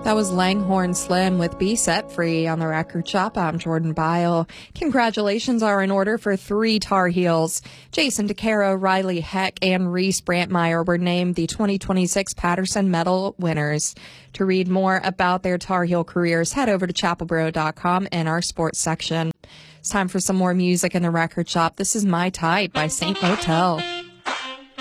That was Langhorne Slim with Be Set Free on the Record Shop. I'm Jordan Byle. Congratulations are in order for 3 Tar Heels. Jason DeCaro, Riley Heck, and Reese Brantmeyer were named the 2026 Patterson Medal winners. To read more about their Tar Heel careers, head over to chapelboro.com in our sports section. It's time for some more music in the Record Shop. This is My Type by Saint Motel.